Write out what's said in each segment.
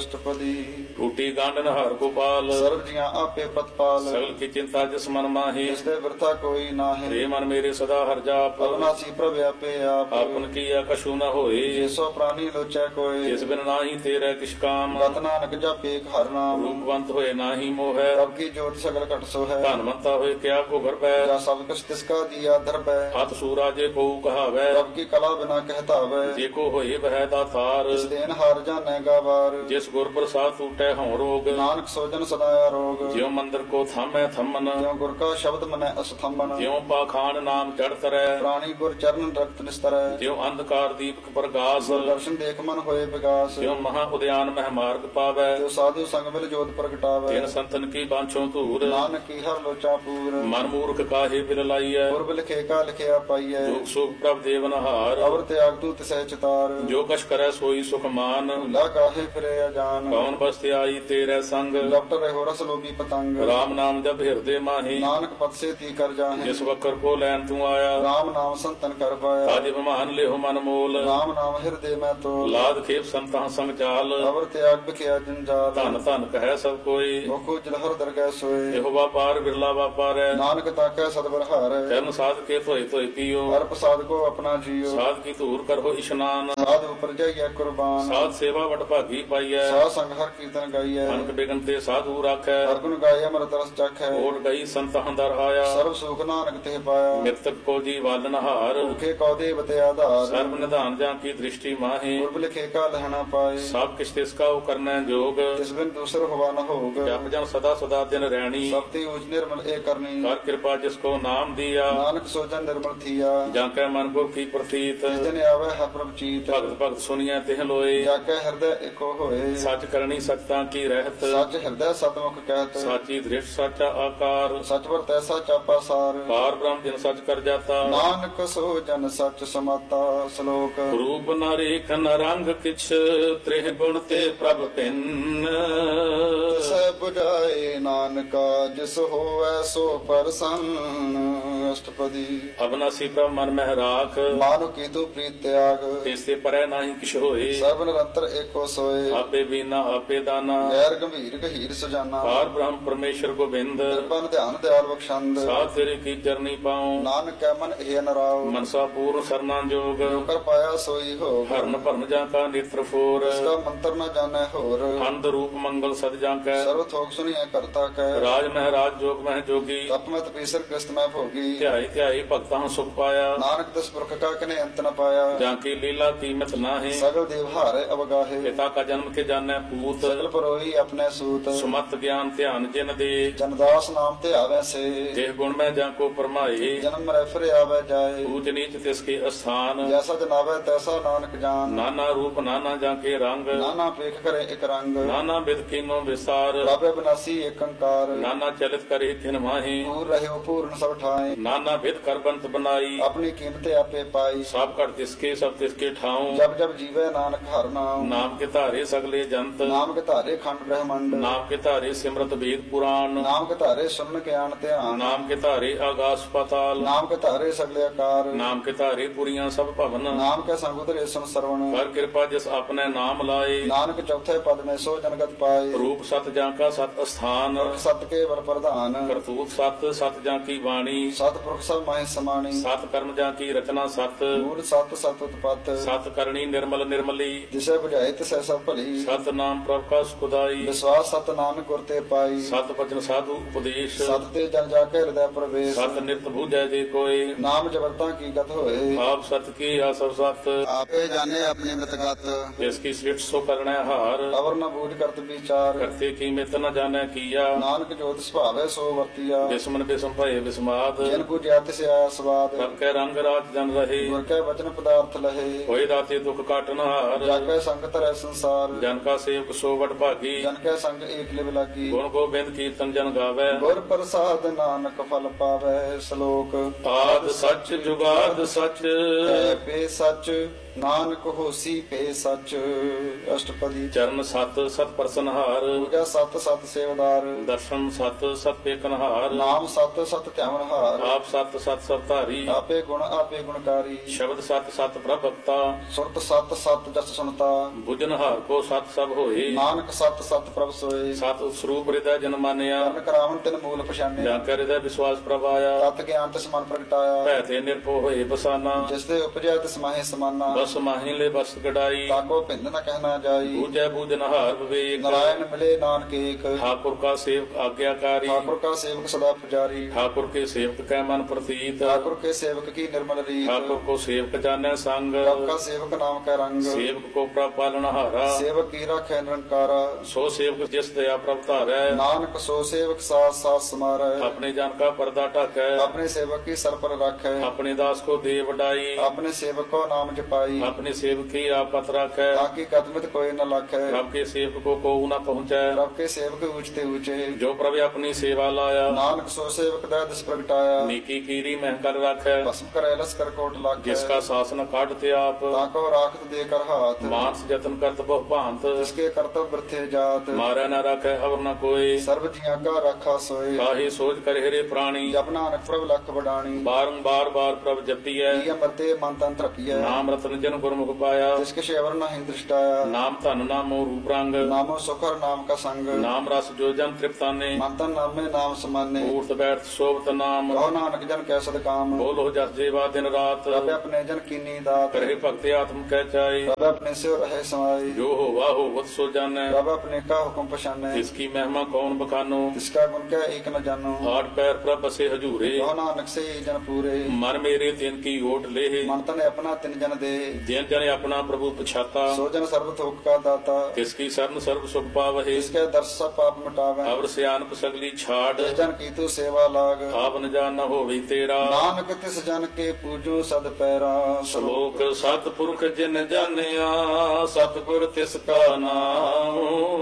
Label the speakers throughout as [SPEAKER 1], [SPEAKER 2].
[SPEAKER 1] ਅਸ਼ਟਪਦੀ।
[SPEAKER 2] ਟੂਟੀ ਗਾਂਡਨ ਹਰ ਗੋਪਾਲ,
[SPEAKER 1] ਸਰਬ ਜੀਆਂ ਆਪੇ ਪ੍ਰਤਪਾਲ।
[SPEAKER 2] ਸਗਲ ਕੀ ਚਿੰਤਾ ਜਿਸ ਮਨ ਮਾਹੀ,
[SPEAKER 1] ਜਿਸ ਦੇ ਬਿਰਥਾ ਕੋਈ ਨਾਹੀਂ।
[SPEAKER 2] ਰੇ ਮਨ ਮੇਰੇ ਸਦਾ ਹਰ ਜਾਪ,
[SPEAKER 1] ਅਵਨਾਸੀ ਪ੍ਰਭ ਆਪੇ ਆਪ।
[SPEAKER 2] ਆਪਨ ਕੀਆ ਕਛੂ ਨ ਹੋਏ,
[SPEAKER 1] ਜਿਸੋ ਪ੍ਰਾਨੀ ਲੋਚੈ ਕੋਇ।
[SPEAKER 2] ਜਿਸ ਬਿਨ ਨਾਹੀ ਤੇਰੇ ਕਿਛ ਕਾਮ,
[SPEAKER 1] ਗਤ ਨਾਨਕ ਜਪੇ ਹਰ ਨਾਮ।
[SPEAKER 2] ਰੂਪਵੰਤ ਹੋਏ ਨਾਹੀ ਮੋਹੈ,
[SPEAKER 1] ਪ੍ਰਭ ਕੀ ਜੋਤ ਸਗਲ ਘਟ ਸੋ ਹੈ।
[SPEAKER 2] ਧਨਵੰਤਾ ਹੋਏ ਕਿਆ ਕੋ ਗਰਬੈ,
[SPEAKER 1] ਜਾਂ ਸਭ ਕੁਛ ਤਿਸ ਕਾ ਦੀਆ ਧਰਬੈ।
[SPEAKER 2] ਹੱਥ ਸੂਰਾ ਜੇ ਕੋ ਕਹਾਵੈ,
[SPEAKER 1] ਪ੍ਰਭ ਕੀ ਕਲਾ ਬਿਨਾ ਕਹਿਤਾਵੈ।
[SPEAKER 2] ਜੇ ਕੋ ਹੋਏ ਬਹਿ ਦਾਤਾਰ,
[SPEAKER 1] ਇਸ ਦੇਨ ਹਾਰ ਜਾਣੈ ਗਾਵਾਰ।
[SPEAKER 2] ਜਿਸ ਗੁਰ ਪ੍ਰਸਾਦ ਟੂਟੈ ਹਉ ਰੋਗ,
[SPEAKER 1] ਨਾਨਕ ਸੋਜਨ ਸਦਾ ਆਰੋਗ।
[SPEAKER 2] ਜਿਉ ਮੰਦਰ ਕੋ ਥਾਮੈ ਥੰਮਨ,
[SPEAKER 1] ਜਿਉ ਗੁਰ ਕਾ ਸ਼ਬਦ ਮਨੈ ਅਸਥੰਬਨ।
[SPEAKER 2] ਜਿਉ ਪਾਖਾਨ ਨਾਮ ਚੜ ਤਰੈ,
[SPEAKER 1] ਪ੍ਰਾਣੀ ਗੁਰ ਚਰਨ ਰਕਤ ਨਿਸਤਰੈ।
[SPEAKER 2] ਜਿਉ ਅੰਧਕਾਰ ਦੀਪਕ ਪ੍ਰਗਾਸ,
[SPEAKER 1] ਦਰਸ਼ਨ ਦੇਖ ਮਨ ਹੋਏ ਵਿਗਾਸ।
[SPEAKER 2] ਜਿਉ ਮਹਾ ਉਦਿਆਨ ਮਹਿ ਮਾਰਗ ਪਾਵੈ,
[SPEAKER 1] ਜੋ ਸਾਧੂ ਸੰਗ ਮਿਲ ਜੋਤ ਪ੍ਰਗਟਾਵੈ।
[SPEAKER 2] ਤਿਨ ਸੰਤਨ ਕੀ ਬਾਂਛੋ ਧੂਰ,
[SPEAKER 1] ਨਾਨਕ ਕੀ ਹਰ ਲੋਚਾ ਪੂਰ।
[SPEAKER 2] ਮਨ ਮੂਰਖ ਕਾਹੇ ਬਿਲ ਲਾਈਐ,
[SPEAKER 1] ਗੁਰਬ ਲਿਖੇ ਕਾ ਲਿਖਿਆ ਪਾਈਐ।
[SPEAKER 2] ਦੁਖ ਸੁਖ ਪ੍ਰਭ ਦੇਵਨਹਾਰ,
[SPEAKER 1] ਅਵਰ ਤਿਆਗ ਤੂ ਤਿਸੈ ਚਿਤਾਰ।
[SPEAKER 2] ਜੋ ਕਛ ਕਰੈ ਸੋਈ ਸੁਖ ਮਾਨ,
[SPEAKER 1] ਭੁਲਾ ਕਾਹੇ ਫਿਰੇ ਅਜਾਨ।
[SPEAKER 2] ਕੌਣ ਬਸਤਿ ਆਈ ਤੇਰੇ ਸੰਗ,
[SPEAKER 1] ਡਾਕਟਰ ਰਹੋ ਰਸ ਲੋਭੀ ਪਤੰਗ।
[SPEAKER 2] ਰਾਮ ਨਾਮ ਜਪ ਹਿਰਦੇ ਮਾਹੀ,
[SPEAKER 1] ਨਾਨਕ ਪਤ ਸੇ ਤੀ ਕਰ ਜਾਹੇ।
[SPEAKER 2] ਜਿਸ ਵਕਰ ਕੋ ਲੈਣ ਤੂੰ ਆਇਆ,
[SPEAKER 1] ਰਾਮ ਨਾਮ ਸੰਤਨ ਕਰ ਪਾਇਆ।
[SPEAKER 2] ਤਾਜਿ ਮਹਾਨ ਲਿਹੁ ਮਨ ਮੋਲ,
[SPEAKER 1] ਰਾਮ ਨਾਮ ਹਿਰਦੇ ਮੈਂ ਤੋਲ।
[SPEAKER 2] ਲਾਦ ਖੇਪ ਸੰਤਾਂ ਸੰਗ ਚਾਲ,
[SPEAKER 1] ਅਵਰ ਤਿਆਗ ਬਿਖਿਆ ਜੰਜਾਲ।
[SPEAKER 2] ਧਨ ਧਨ ਕਹੈ ਸਭ ਕੋਈ,
[SPEAKER 1] ਮੁਖੋ ਜਲਹਰ ਦਰਗਹਿ ਸੋਏ।
[SPEAKER 2] ਇਹੋ ਵਾਪਾਰ ਬਿਰਲਾ ਵਾਪਾਰੈ,
[SPEAKER 1] ਨਾਨਕ ਤਾਕੈ ਸਤਿਗੁਰ ਹਾਰੈ।
[SPEAKER 2] ਚਰਨ ਸਾਧ ਕੇ ਧੋਏ ਧੋਏ ਪੀਓ,
[SPEAKER 1] ਹਰ ਪ੍ਰਸਾਦ ਕੋ ਆਪਣਾ ਜੀਓ।
[SPEAKER 2] ਸਾਧ ਕੀ ਧੂਰ ਕਰੋ ਇਸ਼ਨਾਨ,
[SPEAKER 1] ਸਾਧ ਉਪਰ ਜਾਈਐ ਕੁਰਬਾਨ।
[SPEAKER 2] ਸਾਧ ਸੇਵਾ ਵਡ ਭਾਗੀ ਪਾਈਐ,
[SPEAKER 1] ਸਾਧ ਸੰਗ ਹਰ ਕੀਰਤਨ ਗਾਈਐ।
[SPEAKER 2] ਅਨਕ ਬਿਗਨ ਤੇ ਸਾਧੂ ਰਾਖੈ,
[SPEAKER 1] ਹਰ ਗੁਣ ਗਾਏ ਅਮਰਤ ਰਸ ਚਖੈ।
[SPEAKER 2] ਓਟ ਗਈ ਸੰਤਾਂ ਦਰ ਆਇਆ,
[SPEAKER 1] ਸਰਬ ਸੁਖ ਨਾਨਕ ਤੇ ਪਾਇਆ।
[SPEAKER 2] ਮਿਰਤਕ ਕੋ ਜੀ ਵਾਲਨ ਹਾਰ,
[SPEAKER 1] ਭੁਖੇ ਕਉ ਦੇਵ ਤੇ ਆਧਾਰ।
[SPEAKER 2] ਸਰਬ ਨਿਧਾਨ ਜਾਂ ਕੀ ਦ੍ਰਿਸ਼ਟੀ ਮਾਹੀ,
[SPEAKER 1] ਗੁਰਬ ਲਿਖੇ ਕਾ ਲਹਣਾ ਪਾਏ।
[SPEAKER 2] ਸਭ ਕਿਛ ਤਿਸ ਕਾ ਕਰਨੈ ਜੋਗ,
[SPEAKER 1] ਤਿਸ ਬਿਨ ਦੂਸਰ ਹੋਵਾ ਨ ਹੋਗ।
[SPEAKER 2] ਜਪ ਜਨ ਸਦਾ ਸਦਾ ਦਿਨ ਰਹਿਣੀ,
[SPEAKER 1] ਸਭ ਤੇ ਉਜ ਨਿਰਮਲ ਏ ਕਰਨੀ।
[SPEAKER 2] ਕਰ ਕਿਰਪਾ ਜਿਸ ਕੋ ਨਾਮ ਦੀਆ,
[SPEAKER 1] ਨਾਨਕ ਸੋਜਨ ਨਿਰਮਲ ਥੀਆ।
[SPEAKER 2] ਜਾਂ ਕੈ ਮਨ ਗੁਰ ਕੀ ਪ੍ਰਤੀਤ,
[SPEAKER 1] ਜਿਸ ਦਿਨ ਆਵੇ ਹਰ ਪ੍ਰਭ ਚੀਤ।
[SPEAKER 2] ਭਗਤ ਭਗਤ ਸੁਨੀਐ ਤਿਹ ਲੋਏ,
[SPEAKER 1] ਜਾ ਕੇ ਹਿਰਦੈ ਏਕੋ ਹੋਏ।
[SPEAKER 2] ਸੱਚ ਕਰਨੀ ਸਚਤਾ ਕੀ ਰਹਿਤ,
[SPEAKER 1] ਸੱਚ ਹਿਰਦੈ ਸਤਮੁਖ ਕਹਿਤ।
[SPEAKER 2] ਸਾਚੀ ਦ੍ਰਿਸ਼ ਸਾਚਾ ਆਕਾਰ,
[SPEAKER 1] ਸਚ ਵਰ ਤੈਸਾ ਚਾਪਾ ਸਾਰ।
[SPEAKER 2] ਪਾਰ ਬ੍ਰਹਮ ਜਿਨ ਸਚ ਕਰ ਜਾਤਾ,
[SPEAKER 1] ਨਾਨਕ ਸੋ ਜਨ ਸਚ ਸਮਾਤਾ। ਸ਼ਲੋਕ
[SPEAKER 2] ਰੂਪ ਨ ਰੇਖ ਨ ਰੰਗ ਕਿਛ, ਤ੍ਰਿਹ ਗੁਣ ਤੇ ਪ੍ਰਭ ਭਿੰਨ।
[SPEAKER 1] ਸੈ 부ਝਾਏ ਨਾਨਕਾ ਜਿਸ ਹੋਵੈ ਸੋ ਪਰਸੰਨ। ਅਸ਼ਟਪਦੀ।
[SPEAKER 2] ਅਬਨਾਸੀ ਪ੍ਰਭ ਮਨ ਮਹਿ ਰਾਖ,
[SPEAKER 1] ਮਾਨੁ ਕੀਤੂ ਪ੍ਰੀਤ ਤਿਆਗ।
[SPEAKER 2] ਤਿਸ ਤੇ ਪਰੈ ਨਾਹੀ ਕਿਛ ਹੋਏ,
[SPEAKER 1] ਸਭ ਨਿਰੰਤਰ ਏਕੋ ਸੋਏ।
[SPEAKER 2] ਆਪੇ ਬੀਨਾ ਆਪੇ ਦਾਨਾ,
[SPEAKER 1] ਗੈਰ ਗੰਭੀਰ ਗਹੀਰ ਸੁਜਾਨਾ।
[SPEAKER 2] ਪਾਰ ਬ੍ਰਹਮ ਪਰਮੇਸ਼ਰ ਗੋਬਿੰਦ,
[SPEAKER 1] ਕਿਰਪਨ ਧਿਆਨ ਦਿਆਲ ਬਖਸ਼ੰਦ।
[SPEAKER 2] ਸਾਧ ਤੇਰੇ ਕੀ ਚਰਨੀ ਪਾਉ,
[SPEAKER 1] ਨਾਨਕ ਕੈ ਮਨ ਇਹ ਨਰਾਉ।
[SPEAKER 2] ਮਨਸਾ ਪੂਰਨ ਸਰਨਾ ਜੋਗ,
[SPEAKER 1] ਕਰ ਪਾਇਆ ਸੋਈ ਹੋ।
[SPEAKER 2] ਹਰਨ ਭਰਨ ਜਾਂ ਕਾ ਨੇਤਰ ਫੋਰ,
[SPEAKER 1] ਇਸਦਾ ਮੰਤਰ ਨ ਜਾਣੈ ਹੋਰ।
[SPEAKER 2] ਅੰਧ ਰੂਪ ਮੰਗਲ ਸਦ ਜਾਂ ਕੈ,
[SPEAKER 1] ਸਰਵ ਥੋਕ ਸੁਣੀਐ ਕਰਤਾ ਕੈ।
[SPEAKER 2] ਰਾਜ ਮਹਿਰਾਜ ਜੋਗ ਮਹਿ ਜੋਗੀ,
[SPEAKER 1] ਤਪਮਤ ਪੀਸਰ ਕ੍ਰਿਸਤ ਮੈਂ ਭੋਗੀ।
[SPEAKER 2] ਧਿਆਈ ਧਿਆਈ ਭਗਤਾਂ ਸੁਖ ਪਾਇਆ,
[SPEAKER 1] ਨਾਨਕ ਦਸ ਪੁਰਖ ਕਾ ਕਨੇ ਅੰਤ ਨ ਪਾਇਆ।
[SPEAKER 2] ਜਾਂ ਕੀ ਲੀਲਾ ਕੀਮਤ ਨਾਹੀ,
[SPEAKER 1] ਸਗਲ ਦੇਵ ਹਾਰੇ ਅਵਗਾਹੇ।
[SPEAKER 2] ਪਿਤਾ ਕਾ ਜਨਮ ਕੇ ਜਾਣੈ ਪੂਤ,
[SPEAKER 1] ਸਗਲ ਪਰੋਹੀ ਆਪਣੇ ਸੂਤ।
[SPEAKER 2] ਸੁਮਤ ਗਿਆਨ ਧਿਆਨ ਜਿਨ ਦੇ,
[SPEAKER 1] ਜਨਦਾਸ ਨਾਮ ਤੇ ਆਵੈ ਸੇ।
[SPEAKER 2] ਦੇਹ ਗੁਣ ਮੈਂ ਜਾਂ ਕੋ ਪਰਮਾਏ,
[SPEAKER 1] ਜਨਮ ਮਰੈ ਫਿਰ ਆਵੈ ਜਾਏ।
[SPEAKER 2] ਊਚ ਨੀਚ ਤਿਸ ਕੇ ਅਸਥਾਨ,
[SPEAKER 1] ਜੈਸਾ ਜਨਾਵੈ ਤੈਸਾ ਨਾਨਕ ਜਾਨ।
[SPEAKER 2] ਨਾਨਾ ਰੂਪ ਨਾਨਾ ਜਾਂ ਕੇ ਰੰਗ,
[SPEAKER 1] ਨਾਨਾ ਪੇਖ ਕਰੇ ਇਕ ਰੰਗ।
[SPEAKER 2] ਨਾਨਾ ਬਿਦ ਕੀਨੋ ਵਿਸਾਰ,
[SPEAKER 1] ਪ੍ਰਭ ਬਿਨਾਸੀ ਏਕ ਅੰਕਾਰ।
[SPEAKER 2] ਨਾਨਾ ਚਲਿਤ ਕਰੇ ਤਿਨ ਮਾਹੀ,
[SPEAKER 1] ਪੂਰ ਰਹਿਓ ਪੂਰਨ ਸਭ ਠਾਏ।
[SPEAKER 2] ਨਾਨਾ ਬਿਦ ਕਰ ਬੰਤ ਬਨਾਈ,
[SPEAKER 1] ਆਪਣੀ ਕੀਮਤ ਆਪੇ ਪਾਈ।
[SPEAKER 2] ਸਭ ਘਟ ਤਿਸਕੇ ਸਭ ਤਿਸਕੇ ਠਾਉ,
[SPEAKER 1] ਜਬ ਜਬ ਜੀਵੈ ਨਾਨਕ ਹਰ ਨਾਮ।
[SPEAKER 2] ਨਾਮ ਕੇ ਧਾਰੇ ਸਗਲੇ ਜੰਤ,
[SPEAKER 1] ਨਾਮ ਕੇ ਧਾਰੇ ਖੰਡ ਬ੍ਰਹਮੰਡ।
[SPEAKER 2] ਨਾਮ ਕੇ ਧਾਰੇ ਸਿਮਰਤ ਵੇਦ ਪੁਰਾਣ,
[SPEAKER 1] ਨਾਮ ਕੇ ਧਾਰੇ ਸੁਣਨ ਗਿਆਨ ਧਿਆਨ।
[SPEAKER 2] ਨਾਮ ਕੇ ਧਾਰੇ ਆਗਾਸ ਪਾਤਾਲ,
[SPEAKER 1] ਨਾਮ ਕੇ ਧਾਰੇ ਸਗਲੇ ਆਕਾਰ।
[SPEAKER 2] ਨਾਮ ਕੇ ਧਾਰੇ ਪੁਰੀਆਂ ਸਭ ਭਵਨ,
[SPEAKER 1] ਨਾਮ ਕੇ ਸੰਗ ਉਧਰੇ ਸੁਨ ਸਰਵਣ।
[SPEAKER 2] ਕਰ ਕਿਰਪਾ ਜਿਸ ਆਪਣੇ ਨਾਮ ਲਾਏ,
[SPEAKER 1] ਨਾਨਕ ਚੌਥੇ ਪਦ ਮੈਂ ਸੋ ਜਨਗਤ ਪਾਏ।
[SPEAKER 2] ਰੂਪ ਸਤ ਜਾਂ ਕਾ ਸਤ ਅਸਥਾਨ,
[SPEAKER 1] ਸਤ ਕੇ ਬਲ ਪ੍ਰਧਾਨ।
[SPEAKER 2] ਕਰਤੂਤ ਸਤ ਸਤ ਜਾਂ ਕੀ ਬਾਣੀ,
[SPEAKER 1] ਸਤ ਪੁਰਖ ਸਭ ਮਾਹਿ ਸਮਾਣੀ।
[SPEAKER 2] ਸਤ ਕਰਮ ਜਾਂ ਕੀ ਰਚਨਾ ਸਤ,
[SPEAKER 1] ਮੂਲ ਸਤ ਸਤ ਉਤਪਤ।
[SPEAKER 2] ਸਤ ਕਰਨੀ ਨਿਰਮਲ ਨਿਰਮਲੀ,
[SPEAKER 1] ਜਿਸੇ 부ਝਾਏ ਤਿਸੈ ਸਭ ਭਲੀ।
[SPEAKER 2] ਸਤ ਨਾਮ ਪ੍ਰਭ ਕਾ ਸੁਖਦਾਈ,
[SPEAKER 1] ਵਿਸਵਾਸ ਸਤ ਨਾਨਕ ਗੁਰ ਤੇ ਪਾਈ।
[SPEAKER 2] ਸਤ ਬਚਨ ਸਾਧੂ ਉਪਦੇਸ਼,
[SPEAKER 1] ਸਤ ਤੇ ਜਨ ਜਾ ਕੇ ਹਿਰਦੈ ਪ੍ਰਵੇਸ਼।
[SPEAKER 2] ਸਤ ਨਿਤ ਬੂਝੈ ਜੇ ਕੋਏ,
[SPEAKER 1] ਨਾਮ ਜਬਰਤਾ ਕੀ ਗਤ ਹੋਏ।
[SPEAKER 2] ਆਪ ਸਤ ਕੀ ਆਸਵ ਸਤ,
[SPEAKER 1] ਆਪੇ ਜਾਣੇ ਆਪਣੀ ਮਤਗਤ।
[SPEAKER 2] ਜਿਸ ਕੀ ਸ੍ਰਿਸ਼ਟ ਸੋ ਕਰਣੈ ਹਾਰ,
[SPEAKER 1] ਅਵਰ ਨ ਬੂਝ ਕਰਤ ਵਿਚਾਰ।
[SPEAKER 2] ਕਰਤੇ ਕੀ ਮਿਤ ਨ ਜਾਣੈ ਕੀਆ,
[SPEAKER 1] ਨਾਨਕ ਜੋਤ ਸੁਭਾਵੈ ਸੋ ਵਰਤੀਆ।
[SPEAKER 2] ਬਿਸਮਨ ਬਿਸਮ ਭਏ ਬਿਸਮਾਦ,
[SPEAKER 1] ਜਿਨ ਪੂਜਿਆ ਤਿਸ ਆਇਆ ਸਵਾਦ।
[SPEAKER 2] ਸਭ ਕੈ ਰੰਗ ਰਾਤ ਜਨ ਰਹੇ,
[SPEAKER 1] ਗੁਰ ਕੈ ਵਚਨ ਪਦਾਰਥ ਲਹੇ।
[SPEAKER 2] ਹੋਏ ਦਾਤੇ ਦੁਖ ਕਾਟਨ ਹਾਰ,
[SPEAKER 1] ਜਗ ਕੈ ਸੰਗ ਧਰੈ ਸੰਸਾਰ।
[SPEAKER 2] ਜਨ ਕਾ ਸੇਵਕ ਸੋ ਵਡ ਭਾਗੀ,
[SPEAKER 1] ਜਨ ਕੈ ਸੰਗ ਏਕ ਲਿਵ ਲਾਗੀ।
[SPEAKER 2] ਗੁਣ ਗੋਬਿੰਦ ਕੀਰਤਨ ਜਨ ਗਾਵੈ,
[SPEAKER 1] ਗੁਰ ਪ੍ਰਸਾਦ ਨਾਨਕ ਫਲ ਪਾਵੈ। ਸ਼ਲੋਕ
[SPEAKER 2] ਆਦ ਸੱਚ ਜੁਗਾਦ ਸੱਚ,
[SPEAKER 1] ਐ ਪੇ ਸੱਚ ਨਾਨਕ ਹੋਸੀ ਪੇ ਸੱਚ। ਅਸ਼ਟਪਦੀ।
[SPEAKER 2] ਚਰਨ ਸਤ ਸਤ ਪ੍ਰਸਨ ਹਾਰ,
[SPEAKER 1] ਪੂਜਾ ਸਤ ਸਤ ਸੇਵਦਾਰ।
[SPEAKER 2] ਦਰਸ਼ਨ ਸਤ ਸਤ ਪੇਕਨ ਹਾਰ,
[SPEAKER 1] ਨਾਮ ਸਤ ਸਤ ਧਿਆਵਨ ਹਾਰ।
[SPEAKER 2] ਆਪ ਸਤ ਸਤ ਸਭ ਧਾਰੀ,
[SPEAKER 1] ਆਪੇ ਗੁਣ ਆਪੇ ਗੁਣਕਾਰੀ।
[SPEAKER 2] ਸ਼ਬਦ ਸਤ ਸਤ ਪ੍ਰਭਕਤਾ,
[SPEAKER 1] ਸੁਰਤ ਸਤ ਸਤ ਜਸ ਸੁਣਤਾ।
[SPEAKER 2] ਬੁਝਨ ਹਾਰ ਕੋ ਸਤ ਸਤ ਸਭ ਹੋਏ।
[SPEAKER 1] ਨਾਨਕ ਸਤ ਸਤ ਪ੍ਰਭ ਸੋਏ।
[SPEAKER 2] ਸਤ ਸਰੂਪ ਹਿਰਦੈ ਜਨ ਮਾਨਿਆ।
[SPEAKER 1] ਕਰਨ ਕਰਾਵਨ ਤਿਨ ਮੂਲ ਪਛਾਨਿਆ।
[SPEAKER 2] ਜਾਂ ਕੈ ਹਿਰਦੈ ਵਿਸ਼ਵਾਸ ਪ੍ਰਭ ਆਇਆ।
[SPEAKER 1] ਤਤ ਗਿਆਨ ਤਿਸ ਮਨ ਪ੍ਰਗਟਾਇਆ।
[SPEAKER 2] ਭੈ ਤੇ ਨਿਰਭਉ ਹੋਏ ਬਸਾਨਾ।
[SPEAKER 1] ਜਿਸ ਦੇ ਉਪਜਿਆ ਤਿਸ ਮਾਹੇ ਸਮਾਨਾ।
[SPEAKER 2] ਬਸ ਮਾਹੀ ਲੈ ਬਸ ਗੜਾਈ।
[SPEAKER 1] ਤਾਕੋ ਭਿੰਨ ਨ ਕਹਿਣਾ ਜਾਈ।
[SPEAKER 2] ਬੂਝੈ ਬੂਝਨ ਹਾਰ ਵਿਵੇਕ।
[SPEAKER 1] ਨਾਰਾਇਣ ਮਿਲੇ ਨਾਨਕ ਏਕ।
[SPEAKER 2] ਠਾकुर का सेवक आज्ञाकारी।
[SPEAKER 1] ठाकुर का सेवक सदा पुजारी।
[SPEAKER 2] ठाकुर के सेवक कै मन प्रतीत।
[SPEAKER 1] ठाकुर के सेवक की निर्मल रीत।
[SPEAKER 2] ठाकुर को सेवक जाने संग।
[SPEAKER 1] प्रभ का सेवक नाम का रंग।
[SPEAKER 2] सेवक को प्रभ पालनहारा।
[SPEAKER 1] सेवक की राखै निरंकारा।
[SPEAKER 2] सो सेवक जिस दया प्रभ धारै।
[SPEAKER 1] नानक सो सेवक साथ साथ समारै।
[SPEAKER 2] अपने जन का पर्दा ढाकै।
[SPEAKER 1] अपने सेवक की सर पर राखै।
[SPEAKER 2] अपने दास को दे वडाई।
[SPEAKER 1] अपने सेवक को नाम जपाई।
[SPEAKER 2] अपने सेवक की आपत राखै।
[SPEAKER 1] ताकि कदमत कोई न लाखै।
[SPEAKER 2] प्रभ के सेवक को न पहुँचै।
[SPEAKER 1] प्रभ के सेवक ऊंचते ऊंचे।
[SPEAKER 2] जो प्रभ अपनी सेवा लाया।
[SPEAKER 1] नानक सो सेवक दै दिस प्रगटाया।
[SPEAKER 2] नीकी कीरी मह कर राखै।
[SPEAKER 1] भस्म करे लस कर कोट लाखै।
[SPEAKER 2] जिसका शासन काटते आप।
[SPEAKER 1] ताको राखत दे कर हाथ।
[SPEAKER 2] मानस जतन करत बहु भांत।
[SPEAKER 1] जिसके कर्तव्य वृथे जात।
[SPEAKER 2] मारै न राखै अवर न कोई।
[SPEAKER 1] सर्व जिया का राखा सोए।
[SPEAKER 2] काहे सोच कर हेरे प्राणी।
[SPEAKER 1] जप नानक प्रभ लख बडाणी।
[SPEAKER 2] बारंबार बार प्रभ जपियै।
[SPEAKER 1] प्रिय मरते मन तन तृपिय।
[SPEAKER 2] नाम रतन जन गुरमुख पाया।
[SPEAKER 1] जिसके शेवर न हिं दृष्टाया।
[SPEAKER 2] नाम धन नामो रूप रंग।
[SPEAKER 1] नामो सुखर नाम का संग।
[SPEAKER 2] नाम रस जो जन तृप्ताने।
[SPEAKER 1] मन तन नामे नाम समाने।
[SPEAKER 2] ऊर्त बैठ शोभत नाम।
[SPEAKER 1] कहो नानक जन कैसद काम।
[SPEAKER 2] बोलो जस जेवा दिन रात।
[SPEAKER 1] प्रभ अपने जन कीनी दात।
[SPEAKER 2] करे भक्ति आत्म कह चाहे।
[SPEAKER 1] प्रभ अपने से रहे समाई।
[SPEAKER 2] जो होवा होवत सो जानै।
[SPEAKER 1] प्रभ अपने का हुक्म पछाने।
[SPEAKER 2] इसकी महिमा कौन बखानो।
[SPEAKER 1] जिसका गुण क्या एक न जानो।
[SPEAKER 2] आठ पैर प्रभ बसे हजूरे।
[SPEAKER 1] कहो नानक से ही जन पूरे।
[SPEAKER 2] मन मेरे तिन की ओट ले।
[SPEAKER 1] मन तन अपना तिन जन दे।
[SPEAKER 2] जिन जन अपना प्रभु पछाता।
[SPEAKER 1] सो जन सर्व थोक का दाता।
[SPEAKER 2] तिसकी शरण सर्व सुख पावहे।
[SPEAKER 1] जिसके दर्श सब पाप मिटावे।
[SPEAKER 2] अवर सियानप सगली छाड़।
[SPEAKER 1] जिस जन की तू सेवा लाग।
[SPEAKER 2] आप न जान न होवे तेरा।
[SPEAKER 1] नानक तिस जन के पूजो सद पैरा।
[SPEAKER 2] श्लोक सतपुरख जिन जानिया। सतगुर तिसका नाम।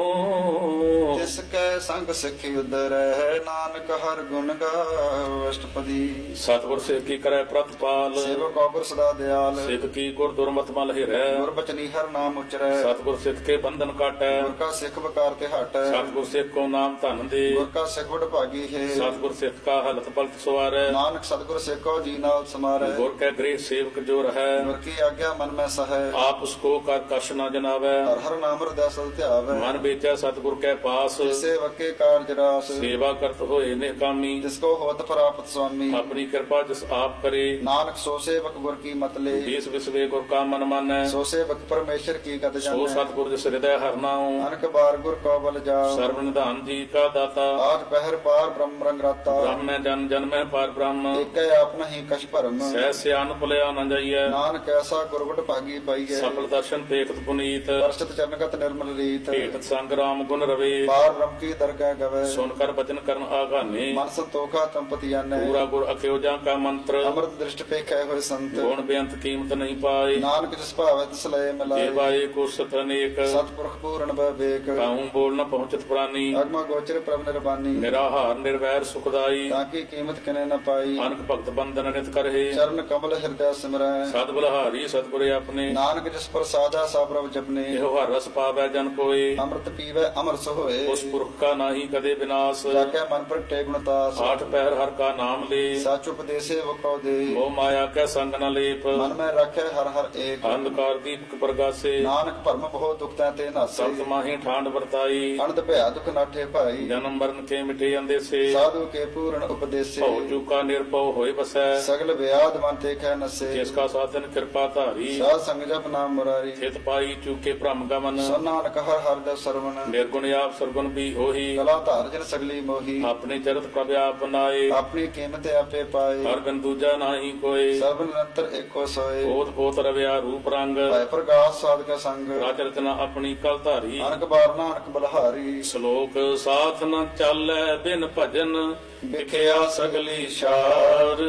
[SPEAKER 1] तिसके संग सिखि उदरै। नानक हर गुण गाओ अष्टपदी।
[SPEAKER 2] सतगुर से की करे प्रतिपाल।
[SPEAKER 1] सेवक गुर सदा दयाल।
[SPEAKER 2] सिख की गुर दुर्मत मल हिरै।
[SPEAKER 1] गुर बचनी हर नाम उचरै।
[SPEAKER 2] सतगुर सिख के बंधन काटै।
[SPEAKER 1] गुर का सिख बकार ते हटै।
[SPEAKER 2] सतगुर सिख को नाम धन दे।
[SPEAKER 1] गुर का सिख बड़ भागी है।
[SPEAKER 2] सतगुर सिख का हलत पलत सवारै।
[SPEAKER 1] नानक सतगुर सिखो जी नाल समारै।
[SPEAKER 2] गुर के गृह सेवक जो रहै।
[SPEAKER 1] गुर की आज्ञा मन में सहै।
[SPEAKER 2] आप उसको कर कश न जनावै।
[SPEAKER 1] हर हर नाम हृदय सद ध्यावै।
[SPEAKER 2] मन बेचै सतगुर के पास।
[SPEAKER 1] सेवक के कारज रास।
[SPEAKER 2] सेवा करत होए निकामी।
[SPEAKER 1] जिसको होत प्राप्त स्वामी।
[SPEAKER 2] अपनी कृपा जिस आप करे।
[SPEAKER 1] नानक सो सेवक गुर की मत ले।
[SPEAKER 2] देश विश्वे गुर का मन मानै।
[SPEAKER 1] सो सेवक परमेश्वर की गद
[SPEAKER 2] सो
[SPEAKER 1] जानै।
[SPEAKER 2] सतगुर जिस हृदय हर नाऊ।
[SPEAKER 1] अनक बार गुर को बल जाओ।
[SPEAKER 2] सर्व निधान जी का दाता।
[SPEAKER 1] आज पहर पार ब्रह्म रंग राता।
[SPEAKER 2] ब्रह्म में जन जन में पार ब्रह्म।
[SPEAKER 1] एक अपना ही कछ भरम।
[SPEAKER 2] सह सियान भुलिया न जाइए।
[SPEAKER 1] नानक ऐसा गुरबट भागी पाइए।
[SPEAKER 2] सफल दर्शन देखत पुनीत।
[SPEAKER 1] वर्षित चरणगत निर्मल रीत।
[SPEAKER 2] भेटत संग राम गुण रवे।
[SPEAKER 1] पार ब्रह्म की दरगाह गवे।
[SPEAKER 2] सुनकर वचन करन आगाने।
[SPEAKER 1] मन संतोखा तंपति जाने।
[SPEAKER 2] पूरा गुर अख्योजा का मंत्र।
[SPEAKER 1] अमृत दृष्टि पे कहे हुए संत।
[SPEAKER 2] गुण बेअंत कीमत नहीं पाए।
[SPEAKER 1] नानक जिस भावे तिस लय मिलाए।
[SPEAKER 2] देवाए को सत अनेक।
[SPEAKER 1] सतपुरख पूर्ण विवेक।
[SPEAKER 2] काहू बोल न पहुंचत प्राणी।
[SPEAKER 1] अगम गोचर प्रभ निर्वाणी।
[SPEAKER 2] निराहार निर्वैर सुखदाई।
[SPEAKER 1] ताकि कीमत किने न पाई।
[SPEAKER 2] अनक भक्त बंधन नित करहे।
[SPEAKER 1] चरण कमल हृदय सिमरै।
[SPEAKER 2] सद बलहारी सतगुर अपने।
[SPEAKER 1] नानक जिस पर साजा सा प्रभ जपने।
[SPEAKER 2] एहो हर रस पावै जन कोय।
[SPEAKER 1] अमृत पीवै अमर सोए।
[SPEAKER 2] उस पुरख का नाही कदे विनाश।
[SPEAKER 1] जाके मन पर टे गुणतास।
[SPEAKER 2] आठ पैर हर का नाम ले।
[SPEAKER 1] सच उपदेशे वको दे।
[SPEAKER 2] मोह माया कै संग न लेप।
[SPEAKER 1] मन में रखे हर हर एक।
[SPEAKER 2] अंधकार दीपक प्रगासे।
[SPEAKER 1] नानक भरम बहुत दुख ते नासे।
[SPEAKER 2] सप्त माही ठांड वर्ताई।
[SPEAKER 1] अनंत भया दुख नाठे भाई।
[SPEAKER 2] जन्म मरण के मिटे अंदेसे।
[SPEAKER 1] साधु के पूर्ण उपदेशे।
[SPEAKER 2] भव चूका निर्भव होय बसै।
[SPEAKER 1] सगल व्याध मन ते खै नसे।
[SPEAKER 2] जिसका साधन कृपा धारी।
[SPEAKER 1] साध संग जप नाम मुरारी।
[SPEAKER 2] चित पाई चूके भ्रम गमन।
[SPEAKER 1] सो नानक हर हर दस सरवण।
[SPEAKER 2] निर्गुण आप सरगुण भी होही।
[SPEAKER 1] कला धार जन सगली मोही।
[SPEAKER 2] अपने चरित प्रभ आप बनाए।
[SPEAKER 1] अपनी कीमत आपे पाए।
[SPEAKER 2] हर बिन दूजा नाही कोय।
[SPEAKER 1] सर्व निरंतर एको सोए।
[SPEAKER 2] ओत पोत रव्या रूप रंग।
[SPEAKER 1] भय प्रकाश साध का संग।
[SPEAKER 2] राज रचना अपनी कल धारी।
[SPEAKER 1] अनक बार नानक बलहारी।
[SPEAKER 2] श्लोक साथ न चालै बिन भजन। विख्या सगली शार।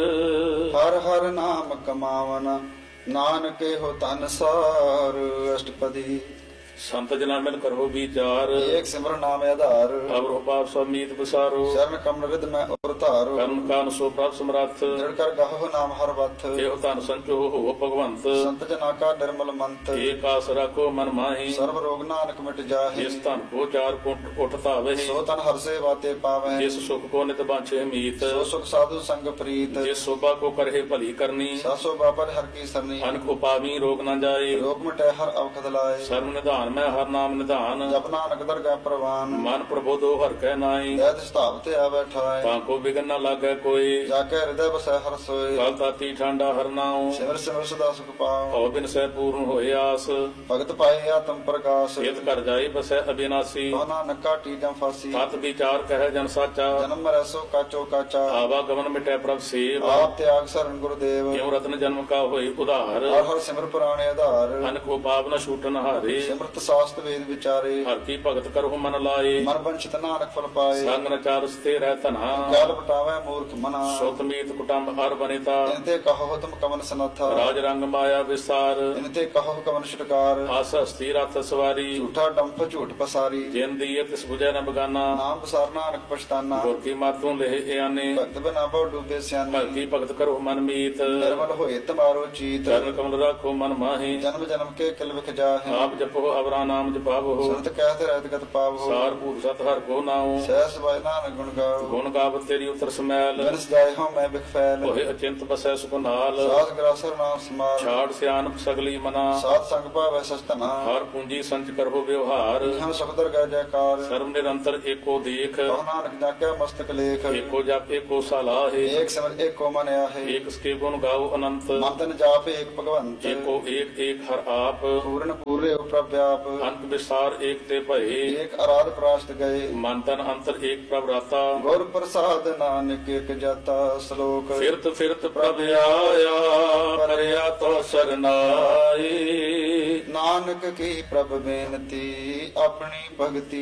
[SPEAKER 1] हर हर नाम कमावना। नानक हो तन सार। अष्टपदी।
[SPEAKER 2] संत जना मिल करो विचार।
[SPEAKER 1] एक सिमर नाम आधार।
[SPEAKER 2] अब पाप सब मीत विसारो।
[SPEAKER 1] शरण कमल रिद में उतारो।
[SPEAKER 2] कर्म कान सो प्रभ समर्थ।
[SPEAKER 1] दृढ़ कर गहो नाम हर वथ।
[SPEAKER 2] एहो धन संचो हो भगवंत।
[SPEAKER 1] संत जना का निर्मल मंत।
[SPEAKER 2] एक आस रखो मन माही।
[SPEAKER 1] सर्व रोग नानक मिट जाहि।
[SPEAKER 2] जिस धन को चार कुंठ उठता वही।
[SPEAKER 1] सो तन हर से बाते पावे।
[SPEAKER 2] जिस सुख को नित बांछे मीत।
[SPEAKER 1] सो सुख साधु संग प्रीत।
[SPEAKER 2] जिस शोभा को करहे भली करनी।
[SPEAKER 1] सासो बापर हर की सरनी।
[SPEAKER 2] अनक उपावी रोग न जाए।
[SPEAKER 1] रोग मिटे हर अवखद लाए।
[SPEAKER 2] सर्व निधान ਧਿਆਮੈ ਹਰ ਨਾਮ ਨਿਧਾਨ।
[SPEAKER 1] ਜਪ ਨਾਨਕ ਦਰਗਹਿ ਪ੍ਰਵਾਨ।
[SPEAKER 2] ਮਨ ਪ੍ਰਬੋਧੋ ਹਰਿ ਕੈ ਨਾਈ।
[SPEAKER 1] ਜੈ ਤਿਸ ਧਾਮ ਤੇ ਆ ਬੈਠਾਏ।
[SPEAKER 2] ਤਾਂ ਕੋ ਬਿਗਨ ਨ ਲਾਗੈ ਕੋਈ।
[SPEAKER 1] ਜਾ ਕੇ ਹਿਰਦੈ ਬਸੈ ਹਰਿ ਸੋਇ।
[SPEAKER 2] ਕਲ ਤਾਤੀ ਠਾਂਡਾ ਹਰਿ ਨਾਉ।
[SPEAKER 1] ਸਿਮਰ ਸਿਮਰ ਸਦਾ ਸੁਖ ਪਾਉ।
[SPEAKER 2] ਭਉ ਬਿਨ ਸਹਿ ਪੂਰਨ ਹੋਏ ਆਸ।
[SPEAKER 1] ਭਗਤ ਪਾਏ ਆਤਮ ਪ੍ਰਕਾਸ਼।
[SPEAKER 2] ਇਤ ਘਰ ਜਾਈ ਬਸੈ ਅਬਿਨਾਸੀ।
[SPEAKER 1] ਕੋ ਨਾਨਕ ਕਾਟੀ ਜਮ ਫਾਸੀ।
[SPEAKER 2] ਤਤ ਵਿਚਾਰ ਕਹਿ ਜਨ ਸਾਚਾ।
[SPEAKER 1] ਜਨਮ ਮਰੈ ਸੋ ਕਾਚੋ ਕਾਚਾ।
[SPEAKER 2] ਆਵਾ ਗਮਨ ਮਿਟੈ ਪ੍ਰਭ ਸੇਵ।
[SPEAKER 1] ਆਪ ਤਿਆਗ ਸਰਨ ਗੁਰਦੇਵ।
[SPEAKER 2] ਕਿਉ ਰਤਨ ਜਨਮ ਕਾ ਹੋਈ ਉਧਾਰ।
[SPEAKER 1] ਹਰ ਹਰ ਸਿਮਰ ਪੁਰਾਣੇ ਆਧਾਰ।
[SPEAKER 2] ਅਨ ਕੋ ਪਾਪ ਨ ਛੂਟਨ ਹਾਰੇ।
[SPEAKER 1] ਸਿਮਰਤ ਸਾਸਤ ਵੇਦ ਵਿਚਾਰੇ।
[SPEAKER 2] ਹਰ ਕੀ ਭਗਤ ਕਰਹੁ ਮਨ ਲਾਏ।
[SPEAKER 1] ਮਨ ਬੰਚਿਤ ਨਾਨਕ ਫਲ ਪਾਏ।
[SPEAKER 2] ਸੰਗ ਨ ਚਾਰ ਸਤੇ ਰਹਿ ਧਨਾ।
[SPEAKER 1] ਕਾਲ ਬਟਾਵੇ ਮੂਰਖ ਮਨਾ।
[SPEAKER 2] ਸੁਤ ਮੀਤ ਕੁਟੰਬ ਹਰ ਬਨਿਤਾ।
[SPEAKER 1] ਇਨ ਤੇ ਕਹੋ ਤੁਮ ਕਮਨ ਸਨਥਾ।
[SPEAKER 2] ਰਾਜ ਰੰਗ ਮਾਇਆ ਵਿਸਾਰ।
[SPEAKER 1] ਇਨ ਤੇ ਕਹੋ ਕਮਨ ਛਟਕਾਰ।
[SPEAKER 2] ਆਸ ਹਸਤੀ ਰਥ ਸਵਾਰੀ।
[SPEAKER 1] ਝੂਠਾ ਡੰਫ ਝੂਠ ਪਸਾਰੀ।
[SPEAKER 2] ਜਿਨ ਦੀਏ ਤਿਸ ਬੁਝੈ ਨ ਬਗਾਨਾ।
[SPEAKER 1] ਨਾਮ ਬਸਾਰ ਨਾਨਕ ਪਛਤਾਨਾ।
[SPEAKER 2] ਗੁਰ ਕੀ ਮਾਤੋਂ ਲਹਿ ਇਆਨੇ।
[SPEAKER 1] ਭਗਤ ਬਨਾ ਬਹੁ ਡੂਬੇ ਸਿਆਨੇ।
[SPEAKER 2] ਭਗਤੀ ਭਗਤ ਕਰੋ ਮਨ ਮੀਤ।
[SPEAKER 1] ਨਿਰਮਲ ਹੋਏ ਤਮਾਰੋ ਚੀਤ।
[SPEAKER 2] ਚਰਨ ਕਮਲ ਰਾਖੋ ਮਨ ਮਾਹੀ।
[SPEAKER 1] ਜਨਮ ਜਨਮ ਕੇ ਕਿਲ ਵਿਖ ਜਾਹੇ।
[SPEAKER 2] ਆਪ ਜਪੋ ਅਵਰਾ ਨਾਮ ਜਪਾਵੋ।
[SPEAKER 1] ਸੁਰਤ ਕਹਿਤ ਰਹਿਤ ਗਤ ਪਾਵੋ।
[SPEAKER 2] ਸਾਰ ਭੂਤ ਸਤ ਹਰ ਕੋ ਨਾਉ।
[SPEAKER 1] ਸਹਿਸ ਬਾਇ ਨਾਨਕ ਗੁਣ ਗਾਓ।
[SPEAKER 2] ਗੁਣ ਗਾਵਤ ਤੇਰੀ ਉਤਰ ਸਮੈਲ।
[SPEAKER 1] ਬਿਨ ਸਦਾਇ ਹਉ ਮੈਂ ਬਿਖ ਫੈਲ।
[SPEAKER 2] ਹੋਏ ਅਚਿੰਤ ਬਸੈ ਸੁਖ ਨਾਲ।
[SPEAKER 1] ਸਾਧ ਗਰਾਸਰ ਨਾਮ ਸਮਾਰ।
[SPEAKER 2] ਛਾੜ ਸਿਆਨਪ ਸਗਲੀ ਮਨਾ।
[SPEAKER 1] ਸਾਧ ਸੰਗ ਭਾਵੈ ਸਚਤਨਾ।
[SPEAKER 2] ਹਰ ਪੂੰਜੀ ਸੰਚ ਕਰੋ ਵਿਵਹਾਰ।
[SPEAKER 1] ਹਮ ਸੁਖਦਰ ਗੈ ਜੈਕਾਰ।
[SPEAKER 2] ਸਰਬ ਨਿਰੰਤਰ ਏਕੋ ਦੇਖ।
[SPEAKER 1] ਕਹੋ ਨਾਨਕ ਜਾਕੈ ਮਸਤਕ ਲੇਖ।
[SPEAKER 2] ਏਕੋ ਜਪ ਏਕੋ ਸਲਾਹੇ।
[SPEAKER 1] ਏਕ ਸਿਮਰ ਏਕੋ ਮਨ ਆਹੇ।
[SPEAKER 2] ਏਕ ਸਕੇ ਗੁਣ ਗਾਓ ਅਨੰਤ।
[SPEAKER 1] ਮਨ ਤਨ ਜਾਪ ਏਕ ਭਗਵੰਤ।
[SPEAKER 2] ਏਕੋ ਏਕ ਏਕ ਹਰ ਆਪ।
[SPEAKER 1] ਪੂਰਨ ਪੂਰੇ ਉਪਰ ਵਿਆਪ।
[SPEAKER 2] ਅੰਤ ਵਿਸਾਰ ਏਕ ਤੇ ਭਏ।
[SPEAKER 1] ਏਕ ਅਰਾਧ ਪ੍ਰਾਸ਼ਤ ਗਏ।
[SPEAKER 2] ਮਨ ਤਨ ਅੰਤਰ ਏਕ ਪ੍ਰਭ ਰਾਤਾ।
[SPEAKER 1] ਗੁਰ ਪ੍ਰਸਾਦ ਨਾਨਕ ਇਕ ਜਾਤਾ। ਸ਼ਲੋਕ।
[SPEAKER 2] ਫਿਰਤ ਫਿਰਤ ਪ੍ਰਭ ਆਇਆ ਕਰਿਆ ਤੋ ਸਰਨਾਈ।
[SPEAKER 1] ਨਾਨਕ ਕੀ ਪ੍ਰਭ ਬੇਨਤੀ ਆਪਣੀ ਭਗਤੀ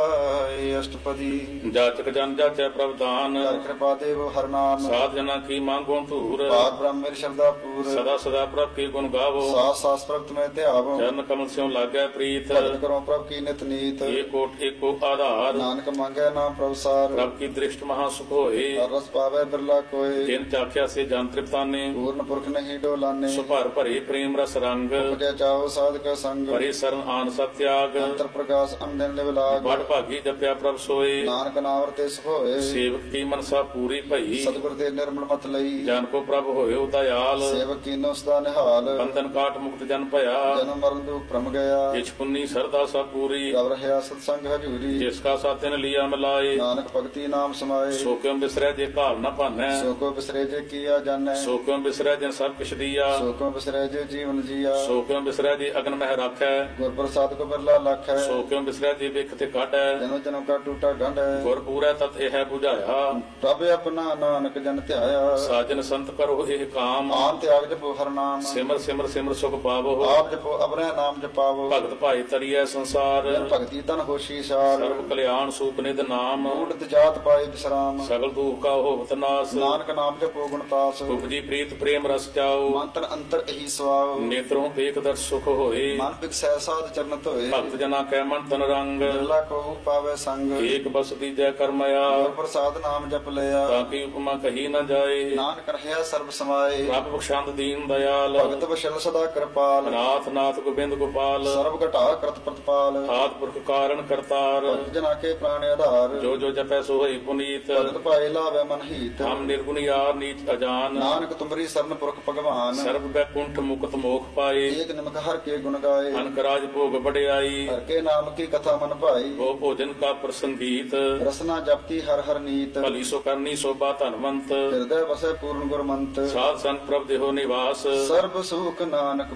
[SPEAKER 1] ਲਾਏ। ਅਸ਼ਟਪਦੀ।
[SPEAKER 2] ਜਾਚਕ ਜਨ ਜਾਚੈ ਪ੍ਰਭ ਦਾਨ।
[SPEAKER 1] ਕਰ ਕਿਰਪਾ ਦੇਵ ਹਰ ਨਾਮ।
[SPEAKER 2] ਸਾਧ ਜਨਾ ਕੀ ਮੰਗੋ ਧੂਰ।
[SPEAKER 1] ਬਾਤ ਬ੍ਰਹਮ ਮੇਰੀ ਸ਼ਰਧਾ ਪੂਰ।
[SPEAKER 2] ਸਦਾ ਸਦਾ ਪ੍ਰਭ ਕੀ ਗੁਣ ਗਾਵੋ।
[SPEAKER 1] ਸਾਸ ਸਾਸ ਪ੍ਰਭ ਮੈਂ ਧਿਆਵੋ।
[SPEAKER 2] ਚਰਨ ਕਮਲ ਸਿਉ ਲਾਗੈ ਪ੍ਰੀਤ।
[SPEAKER 1] ਭਗਤ ਕਰੋ ਪ੍ਰਭ ਕੀ ਨਿਤ ਨੀਤ।
[SPEAKER 2] ਏਕੋਟ ਏਕੋ ਆਧਾਰ।
[SPEAKER 1] ਨਾਨਕ ਮੰਗੈ ਨਾਮ ਪ੍ਰਭ ਸਾਰ।
[SPEAKER 2] ਪ੍ਰਭ ਕੀ ਦ੍ਰਿਸ਼ਟ ਮਹਾ ਸੁਖ ਹੋਏ।
[SPEAKER 1] ਹਰ ਰਸ ਪਾਵੇ ਬਿਰਲਾ ਕੋਏ।
[SPEAKER 2] ਜਿਨ ਚਾਖਿਆ ਸੇ ਜਨ ਤ੍ਰਿਪਤਾਨੇ।
[SPEAKER 1] ਪੂਰਨ ਪੁਰਖ ਨਹੀਂ ਡੋਲਾਨੇ।
[SPEAKER 2] ਸੁਭਰ ਭਰੇ ਪ੍ਰੇਮ ਰਸ ਰੰਗ।
[SPEAKER 1] ਉਪਜੈ ਚਾਓ ਸਾਧਕ ਸੰਗ।
[SPEAKER 2] ਭਰੇ ਸਰਨ ਆਨ ਸਤਿਆਗ।
[SPEAKER 1] ਅੰਤਰ ਪ੍ਰਕਾਸ਼ ਅੰਦਨ ਲਿਵਲਾਗ।
[SPEAKER 2] ਬੜ ਭਾਗੀ ਜਪਿਆ ਪ੍ਰਭ ਸੋਏ।
[SPEAKER 1] ਨਾਨਕ ਨਾਮ ਰਤੇ ਸੁਖ ਹੋਏ।
[SPEAKER 2] ਸੇਵਕ ਕੀ ਮਨਸਾ ਪੂਰੀ ਭਈ।
[SPEAKER 1] ਸਤਿਗੁਰ ਦੇ ਨਿਰਮਲ ਮਤ ਲਈ।
[SPEAKER 2] ਜਨ ਕੋ ਪ੍ਰਭ ਹੋਇਓ ਦਇਆਲ।
[SPEAKER 1] ਸੇਵਕ ਕੀਨੋ ਸਦਾ ਨਿਹਾਲ।
[SPEAKER 2] ਬੰਧਨ ਕਾਟ ਮੁਕਤ ਜਨ ਭਇਆ।
[SPEAKER 1] ਜਨਮ ਮਰਨ ਦੁਖ ਭ੍ਰਮ ਗਿਆ।
[SPEAKER 2] ਜਿਛ ਪੁੰਨੀ ਸਰਦਾ ਸਭ ਪੂਰੀ।
[SPEAKER 1] ਗਵ ਰਹਿਆ ਸਤ ਸੰਗ ਹਜੂਰੀ।
[SPEAKER 2] ਜਿਸ ਕਾ ਸਾਥਿਨ ਲਿਆ ਮਿਲਾਏ।
[SPEAKER 1] ਨਾਨਕ ਭਗਤੀ ਨਾਮ ਸਮਾਏ।
[SPEAKER 2] ਸੋ ਕਿਉ ਬਿਸਰੈ ਜੇ ਭਾਵ ਨ ਭਾਨੈ।
[SPEAKER 1] ਸੋ ਕੋ ਬਿਸਰੇ ਜੇ ਕੀਆ ਜਾਣੈ।
[SPEAKER 2] ਸੋ ਕਿਉ ਬਿਸਰੈ ਜਿਨ ਸਭ ਕਿਛ ਦੀਆ।
[SPEAKER 1] ਸੋ ਕੋ ਬਿਸਰੇ ਜੇ ਜੀਵਨ ਜੀਆ।
[SPEAKER 2] ਸੋ ਕਿਉ ਬਿਸਰੈ ਜੇ ਅਗਨ ਮਹਿ ਰਾਖੈ।
[SPEAKER 1] ਗੁਰ ਪ੍ਰਸਾਦ ਕੋ ਬਿਰਲਾ ਲਖੈ।
[SPEAKER 2] ਸੋ ਕਿਉ ਬਿਸਰੈ ਜੇ ਵਿਖ ਤੇ ਕਾਢੈ।
[SPEAKER 1] ਜਨਮ ਜਨਮ ਕਾ ਟੂਟਾ ਗੰਢ।
[SPEAKER 2] ਗੁਰ ਪੂਰੈ ਤਤ ਇਹ 부ਝਾਇਆ।
[SPEAKER 1] ਪ੍ਰਭ ਆਪਣਾ ਨਾਨਕ ਜਨ ਧਿਆਇਆ।
[SPEAKER 2] ਸਾਜਨ ਸੰਤ ਕਰੋ ਇਹ ਕਾਮ।
[SPEAKER 1] ਆਨ ਤਿਆਗ ਜਪੋ ਹਰ ਨਾਮ।
[SPEAKER 2] ਸਿਮਰ ਸਿਮਰ ਸਿਮਰ ਸੁਖ ਪਾਵੋ।
[SPEAKER 1] ਆਪ ਜਪੋ ਅਬਰੈ ਨਾਮ ਜਪਾਵੋ।
[SPEAKER 2] ਭਗਤ ਭਾਈ ਤਰੀਐ ਸੰਸਾਰ।
[SPEAKER 1] ਜਨ ਭਗਤੀ ਤਨ ਹੋਸ਼ੀ ਸਾਰ।
[SPEAKER 2] ਸਰਬ ਕਲਿਆਣ ਸੂਪ ਨਿਧ ਨਾਮ।
[SPEAKER 1] ਊੜਤ ਜਾਤ ਪਾਏ ਬਿਸਰਾਮ।
[SPEAKER 2] ਸਗਲ ਦੁਖ ਕਾ ਹੋਵਤ ਨਾਸ।
[SPEAKER 1] ਨਾਨਕ ਨਾਮ ਜਪੋ ਗੁਣ ਤਾਸ।
[SPEAKER 2] ਉਪਜੀ ਪ੍ਰੀਤ ਪ੍ਰੇਮ ਰਸ ਚਾਓ।
[SPEAKER 1] ਮਨ ਤਨ ਅੰਤਰ ਇਹੀ ਸਵਾਉ।
[SPEAKER 2] ਨੇਤਰੋਂ ਏਕ ਦਰ ਸੁਖ ਹੋਏ।
[SPEAKER 1] ਮਨ ਬਿਕਸੈ ਸਾਧ ਚਰਨ ਧੋਏ।
[SPEAKER 2] ਭਗਤ ਜਨਾ ਕੈ ਮਨ ਤਨ ਰੰਗ।
[SPEAKER 1] ਬਿਰਲਾ ਕੋ ਪਾਵੇ ਸੰਗ।
[SPEAKER 2] ਏਕ ਬਸ ਦੀਜੈ ਕਰਮਇਆ।
[SPEAKER 1] ਗੁਰ ਪ੍ਰਸਾਦ ਨਾਮ ਜਪ ਲਿਆ।
[SPEAKER 2] ਤਾਂ ਕੀ ਉਪਮਾ ਕਹੀ ਨ ਜਾਏ।
[SPEAKER 1] ਨਾਨਕ ਰਹਿਆ ਸਰਬ ਸਮਾਏ।
[SPEAKER 2] ਪ੍ਰਭ ਬਖਸ਼ੰਦ ਦੀਨ ਦਇਆਲ।
[SPEAKER 1] ਭਗਤ ਵਸ਼ਲ ਸਦਾ ਕਿਰਪਾਲ।
[SPEAKER 2] ਨਾਥ ਨਾਥ ਗੋਬਿੰਦ ਗੋਪਾਲ।
[SPEAKER 1] ਸਰਬ ਘਟਾ ਕਰਤ ਪ੍ਰਤਪਾਲ।
[SPEAKER 2] ਆਦ ਪੁਰਖ ਕਾਰਨ ਕਰਤਾਰ।
[SPEAKER 1] ਭਗਤ ਜਨਾ ਕੇ ਪ੍ਰਾਣ ਆਧਾਰ।
[SPEAKER 2] ਜੋ ਜੋ ਜਪੈ ਸੋ ਹੋਈ ਪੁਨੀਤ।
[SPEAKER 1] ਭਗਤ ਭਾਏ ਲਾਵੇ ਮਨ ਹੀਤ।
[SPEAKER 2] ਹਮ ਨਿਰਗੁਣ ਯਾਰ ਨੀਚ ਅਜਾਨ।
[SPEAKER 1] ਨਾਨਕ ਤੁਮਰੀ ਸਰਨ ਪੁਰਖ ਭਗਵਾਨ।
[SPEAKER 2] ਸਰਬ ਬੈਕੁੰਠ ਮੁਕਤ ਮੋਖ ਪਾਏ।
[SPEAKER 1] ਏਕ ਨਿਮਕ ਹਰ ਕੇ ਗੁਣ ਗਾਏ।
[SPEAKER 2] ਅਨਕ ਰਾਜ ਭੋਗ ਵਡਿਆਈ।
[SPEAKER 1] ਹਰ ਕੇ ਨਾਮ ਕੀ ਕਥਾ ਮਨ ਭਾਈ।
[SPEAKER 2] ਉਹ ਭੋਜਨ ਕਾ ਪ੍ਰਸੰਗੀਤ।
[SPEAKER 1] ਰਸਨਾ ਜਪਤੀ ਹਰ ਹਰ ਨੀਤ।
[SPEAKER 2] ਭਲੀ ਸੋ ਕਰਨੀ ਸੋਭਾ ਧਨਵੰਤ।
[SPEAKER 1] ਹਿਰਦੈ ਵਸੈ ਪੂਰਨ ਗੁਰਮੰਤ।
[SPEAKER 2] ਸਾਧ ਸੰਤ ਪ੍ਰਭ ਦੇਹੋ ਨਿਵਾਸ।
[SPEAKER 1] ਸਰਬ ਸੁਖ ਨਾਨਕ